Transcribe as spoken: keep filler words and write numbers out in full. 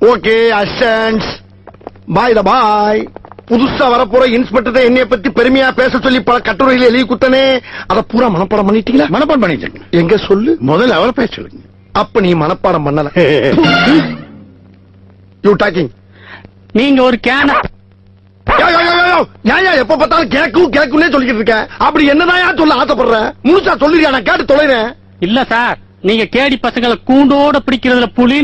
Okay அசன்ஸ் பாய் த பாய். புதுசா வரப்போற inspector என்னைய பத்தி பெருமையா பேச சொல்லி பல கட்டுரையில எழுதி குத்தனே, அத பூரா மனப்பாடம் பண்ணிட்டீங்களா? மனப்பாடம் பண்ணிட்டேங்க. எங்க சொல்லு. முதல்ல அவரை பேச சொல்லுங்க. அப்ப நீ மனப்பாடம் பண்ணல. You talking. நீங்க ஒரு கேன எப்ப பார்த்தாலும் கேக்கும் கேக்குன்னே சொல்லிக்கிட்டு இருக்க. அப்படி என்னதான் சொல்ல ஆசைப்படுற? முழுசா சொல்லிருக்கா, நான் கேட்டு தொலைறேன். இல்ல சார், நீங்க கேடி பசங்களை கூண்டோட பிடிக்கிறதுல புலி